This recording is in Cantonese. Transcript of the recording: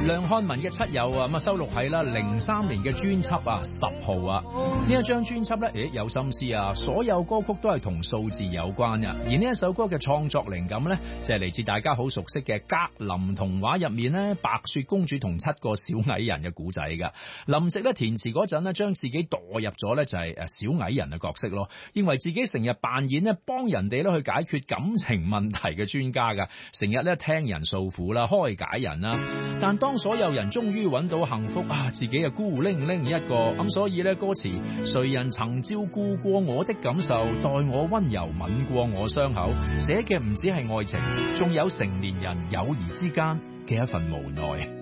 梁漢文嘅七友啊，咁啊收錄喺啦03年嘅專輯啊10號啊，呢一張專輯咧，有心思啊，所有歌曲都係同數字有關啊，而呢一首歌嘅創作靈感咧，就係嚟自大家好熟悉嘅格林童話入面咧，白雪公主同7個小矮人嘅古仔噶。林夕咧填詞嗰陣咧，將自己墮入咗咧就係小矮人嘅角色咯，認為自己成日扮演咧幫人哋咧去解決感情問題嘅專家噶，成日咧聽人訴苦啦，開解人啦。但當所有人終於揾到幸福啊，自己啊孤零零一個，咁所以咧歌詞，誰人曾照顧過我的感受，待我溫柔吻過我傷口，寫嘅唔止係愛情，仲有成年人友誼之間嘅一份無奈。